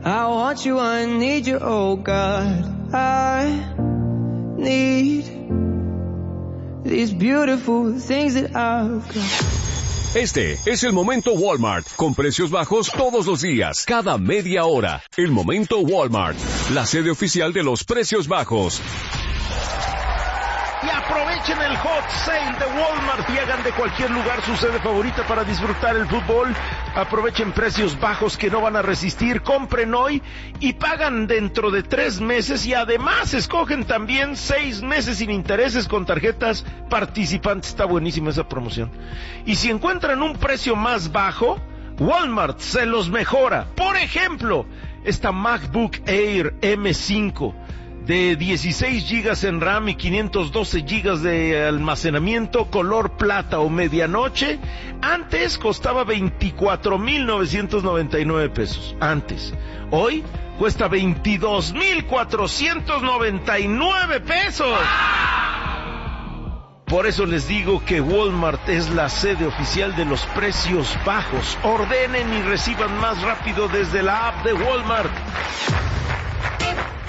I want you, I need you, oh God. I need these beautiful things that I've got. Este es el Momento Walmart, con precios bajos todos los días, cada media hora. El Momento Walmart, la sede oficial de los precios bajos. Y aprovechen el hot sale de Walmart y hagan de cualquier lugar su sede favorita para disfrutar el fútbol. Aprovechen precios bajos que no van a resistir. Compren hoy y pagan dentro de 3 meses y además escogen también 6 meses sin intereses con tarjetas participantes. Está buenísima esa promoción. Y si encuentran un precio más bajo, Walmart se los mejora. Por ejemplo, esta MacBook Air M5 de 16 GB en RAM y 512 GB de almacenamiento, color plata o medianoche, antes costaba 24,999 pesos. Antes. Hoy cuesta 22,499 pesos. Por eso les digo que Walmart es la sede oficial de los precios bajos. Ordenen y reciban más rápido desde la app de Walmart.